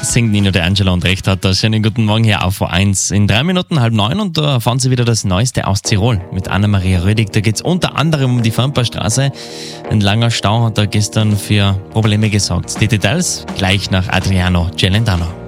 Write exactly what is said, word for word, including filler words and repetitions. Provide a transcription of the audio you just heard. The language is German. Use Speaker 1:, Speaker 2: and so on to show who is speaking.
Speaker 1: singt Nino De Angelo und recht hat das. Schönen guten Morgen hier auf V eins. In drei Minuten halb neun und da erfahren Sie wieder das Neueste aus Tirol mit Anna-Maria Rödig. Da geht es unter anderem um die Fernpaarstraße. Ein langer Stau hat da gestern für Probleme gesorgt. Die Details gleich nach Adriano Celentano.